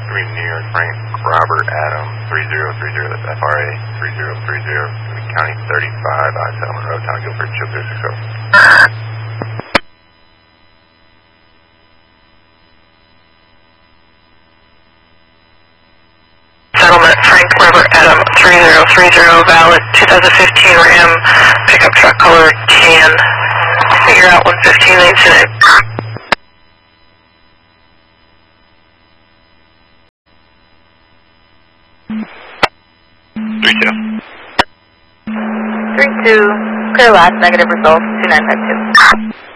New York, Frank Robert Adam 3030, that's FRA 3030, County 35, Settlement Road, Town Guilford, Chip 060. Settlement, Frank Robert Adam 3030, valid 2015 Ram, pickup truck color tan, figure out 115 lane today. 32. 32, clear last, negative results, 2952.